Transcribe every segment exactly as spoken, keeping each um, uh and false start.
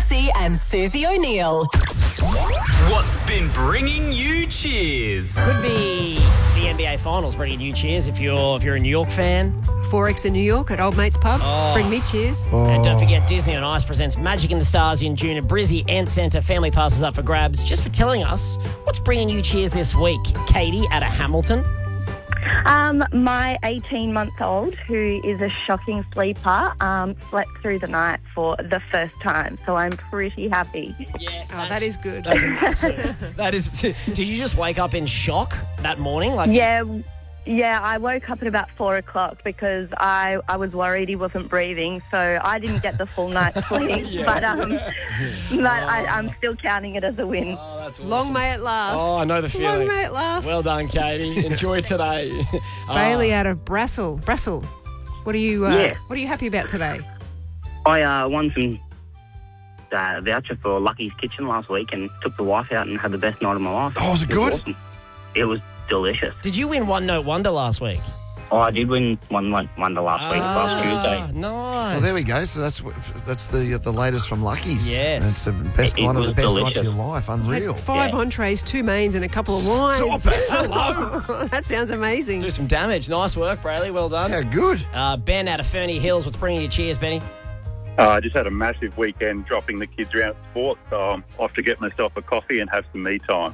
Lutzi and Susie O'Neill. What's been bringing you cheers? Could be the N B A Finals bringing you cheers if you're if you're a New York fan. Forex in New York at Old Mate's Pub. Bring me cheers. And don't forget, Disney on Ice presents Magic in the Stars in June at Brizzy and Centre. Family passes up for grabs. Just for telling us what's bringing you cheers this week. Katie out of Hamilton. Um, my eighteen-month-old, who is a shocking sleeper, um, slept through the night for the first time, so I'm pretty happy. Yes, Oh, that is good. That's massive. That is. Did you just wake up in shock that morning? Like, Yeah, yeah, I woke up at about four o'clock because I, I was worried he wasn't breathing, so I didn't get the full night's sleep, Yeah. but, um, but I, I'm still counting it as a win. Oh, that's awesome. Long may it last. Oh, I know the feeling. Long may it last. Well done, Katie. Enjoy today. Bailey Oh, out of Brassel. Brassel. What are you? Uh, Yeah. What are you happy about today? I uh, won some uh, voucher for Lucky's Kitchen last week and took the wife out and had the best night of my life. Oh, was it good? awesome. It was delicious. Did you win One Note Wonder last week? Oh, I did win one one wonder last week, last Tuesday. Nice. Well, there we go. So that's what- that's the the latest from Lucky's. Yes. That's the best It- it one of the was best nights of delicious. your life. Unreal. Had five Yeah. entrees, two mains, and a couple of wines. Stop it. That sounds amazing. Do some damage. Nice work, Brayley. Well done. Yeah, good. Uh, Ben out of Fernie Hills. What's bringing you cheers, Benny? Uh, I just had a massive weekend dropping the kids around at sport, so I'm off to get myself a coffee and have some me time.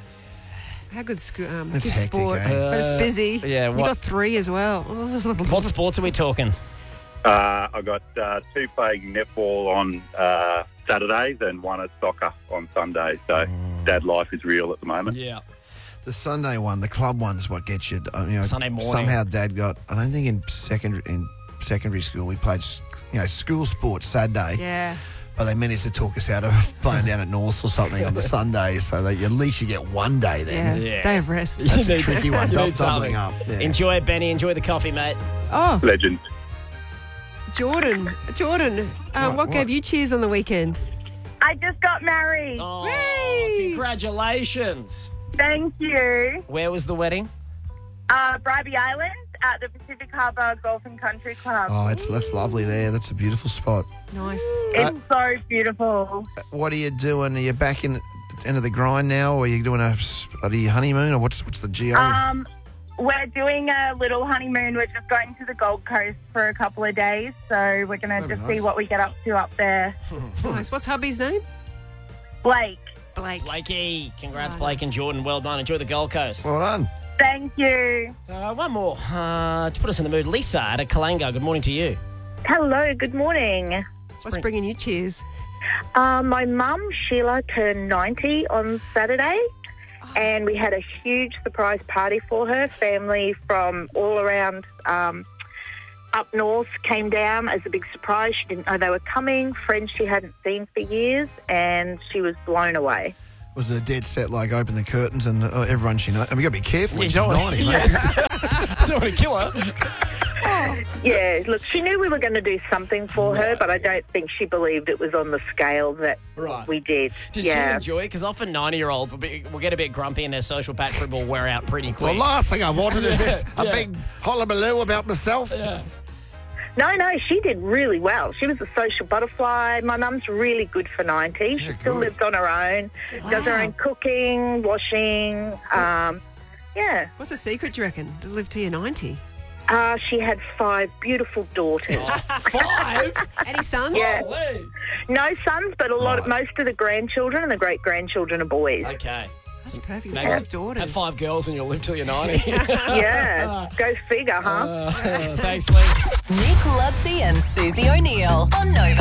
How good, sco- um, That's good hectic, sport, eh? but it's busy. yeah, You what- got three as well. What sports are we talking? Uh, I got uh, two playing netball on uh, Saturdays and one at soccer on Sundays, so dad life is real at the moment. Yeah. The Sunday one, the club one, is what gets you. uh, you know, Sunday morning. Somehow, Dad got. I don't think in secondary in secondary school we played, you know, school sports Saturday. Yeah. But they managed to talk us out of playing down at North or something on the Sunday, so that at least you get one day then. Yeah. Yeah. Day of rest. That's You a need- tricky one. you Dou- need something. doubling up. Yeah. Enjoy it, Benny. Enjoy the coffee, mate. Oh, Legend. Jordan. Jordan, um, What- what, gave what? you cheers on the weekend? I just got married. Oh, Whee! congratulations. Thank you. Where was the wedding? Uh, Bribey Island at the Pacific Harbour Golf and Country Club. Oh, it's that's lovely there. That's a beautiful spot. Nice. It's so beautiful. What are you doing? Are you back in into the grind now, or are you doing a bloody honeymoon, or what's what's the geo? Um, we're doing a little honeymoon. We're just going to the Gold Coast for a couple of days, so we're going to That'd be just nice. see what we get up to up there. Nice. What's hubby's name? Blake, Blake. Blakey. Congrats, Nice. Blake and Jordan. Well done. Enjoy the Gold Coast. well done. thank you. Uh, one more. Uh, to put us in the mood, Lisa at a Kalanga. Good morning to you. Hello, good morning. What's bringing you cheers? Uh, my mum, Sheila, turned ninety on Saturday, and we had a huge surprise party for her. Family from all around um, up north came down as a big surprise. She didn't know they were coming, friends she hadn't seen for years, and she was blown away. Was it a dead set like open the curtains and uh, everyone she knows? I mean, you got to be careful. You She's don't wanna- ninety, mate. Yes. Don't want to kill her. Yeah, look, she knew we were going to do something for her, but I don't think she believed it was on the scale that Right. we did. Did you yeah. enjoy it? Because often ninety-year-olds will, be, will get a bit grumpy and their social battery will wear out pretty The quick. last thing I wanted is this a Yeah. big hullabaloo about myself. Yeah. No, no, she did really well. She was a social butterfly. My mum's really good for ninety. She Yeah, still good. lives on her own, does her own cooking, washing. Um, yeah. What's the secret, do you reckon? To live to your ninety? Uh, she had five beautiful daughters. Five? Any sons? Yeah. Sweet. No sons, but a lot of, Right. most of the grandchildren and the great-grandchildren are boys. Okay. That's perfect. Maybe Five daughters. Have five girls and you'll live till you're ninety. Yeah, go figure, huh? Uh, thanks, Liz. Nick Lutzi and Susie O'Neill on Nova.